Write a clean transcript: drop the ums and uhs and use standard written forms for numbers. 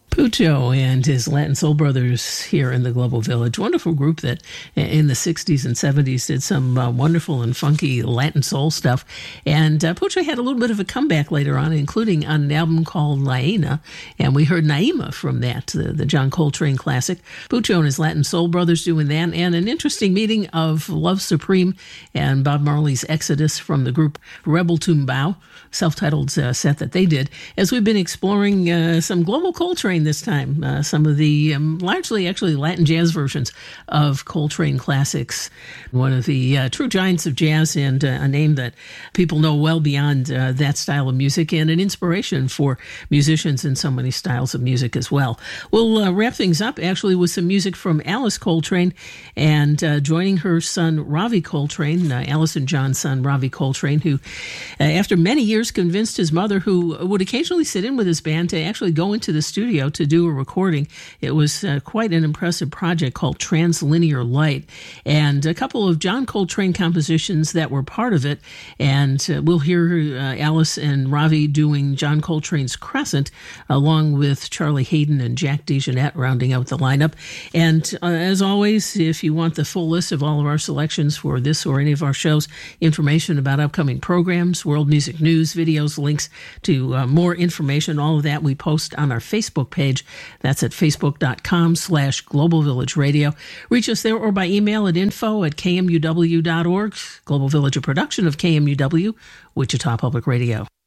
Pucho and his Latin Soul Brothers here in the Global Village. Wonderful group that in the 60s and 70s did some wonderful and funky Latin soul stuff. And Pucho had a little bit of a comeback later on, including on an album called Laena. And we heard Naima from that, the John Coltrane classic. Pucho and his Latin Soul Brothers doing that. And an interesting meeting of Love Supreme and Bob Marley's Exodus from the group Rebel Tumbao, self-titled set that they did, as we've been exploring some global Coltrane this time, some of the largely actually Latin jazz versions of Coltrane classics. One of the true giants of jazz, and a name that people know well beyond that style of music, and an inspiration for musicians in so many styles of music as well. We'll wrap things up actually with some music from Alice Coltrane, and joining her son Ravi Coltrane, Alice and John's son Ravi Coltrane, who after many years convinced his mother, who would occasionally sit in with his band, to actually go into the studio to do a recording. It was quite an impressive project called Translinear Light, and a couple of John Coltrane compositions that were part of it. And we'll hear Alice and Ravi doing John Coltrane's Crescent, along with Charlie Hayden and Jack DeJohnette rounding out the lineup. And as always, if you want the full list of all of our selections for this or any of our shows, information about upcoming programs, world music news, videos, links to more information, all of that we post on our Facebook page. That's at facebook.com/Global Village Radio. Reach us there or by email at info@kmuw.org. Global Village, a production of KMUW, Wichita Public Radio.